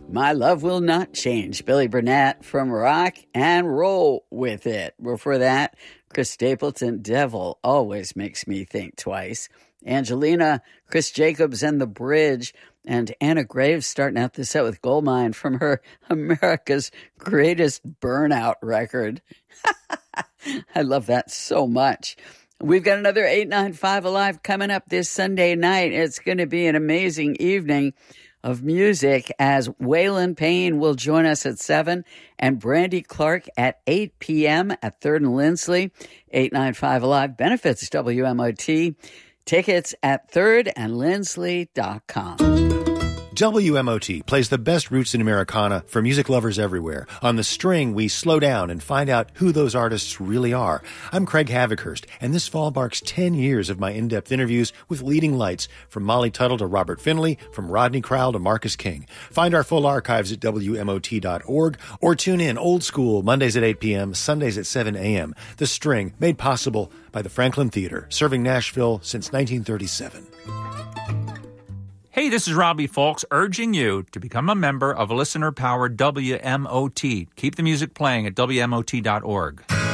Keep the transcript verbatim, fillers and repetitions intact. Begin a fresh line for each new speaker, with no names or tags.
My Love Will Not Change. Billy Burnett from Rock and Roll With It. Before that, Chris Stapleton, Devil Always Makes Me Think Twice. Angelina, Chris Jacobs and The Bridge, and Anna Graves starting out the set with Goldmine from her America's Greatest Burnout record. I love that so much. We've got another eight ninety-five Alive coming up this Sunday night. It's going to be an amazing evening of music as Waylon Payne will join us at seven and Brandy Clark at eight p.m. at third and Lindsley. eight ninety-five Alive benefits W M O T. Tickets at third and lindsley dot com.
W M O T plays the best roots in Americana for music lovers everywhere. On The String, we slow down and find out who those artists really are. I'm Craig Havikhurst, and this fall marks ten years of my in-depth interviews with leading lights, from Molly Tuttle to Robert Finley, from Rodney Crowell to Marcus King. Find our full archives at W M O T dot org or tune in old school Mondays at eight p.m., Sundays at seven a.m. The String, made possible by the Franklin Theater, serving Nashville since nineteen thirty-seven.
Hey, this is Robbie Fulks urging you to become a member of listener-powered W M O T. Keep the music playing at W M O T dot org.